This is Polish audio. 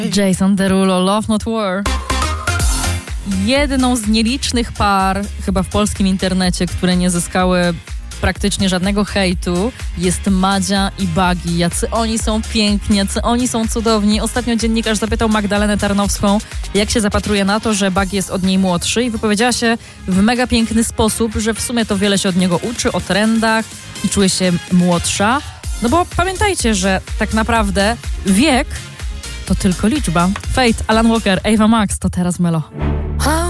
Jason Derulo, Love Not War. Jedną z nielicznych par, chyba w polskim internecie, które nie zyskały praktycznie żadnego hejtu, jest Madzia i Buggy. Jacy oni są piękni, jacy oni są cudowni. Ostatnio dziennikarz zapytał Magdalenę Tarnowską, jak się zapatruje na to, że Buggy jest od niej młodszy, i wypowiedziała się w mega piękny sposób, że w sumie to wiele się od niego uczy, o trendach i czuje się młodsza. No bo pamiętajcie, że tak naprawdę wiek to tylko liczba. Fate, Alan Walker, Ava Max, to teraz Melo.